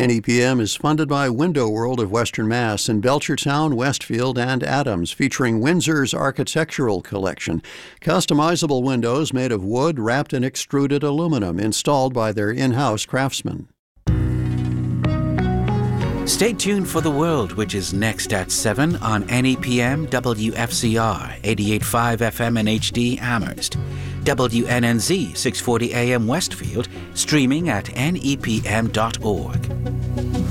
NEPM is funded by Window World of Western Mass in Belchertown, Westfield, and Adams, featuring Windsor's architectural collection. Customizable windows made of wood wrapped in extruded aluminum, installed by their in-house craftsmen. Stay tuned for The World, which is next at 7 on NEPM WFCR 88.5 FM and HD Amherst, WNNZ 640 AM Westfield, streaming at nepm.org.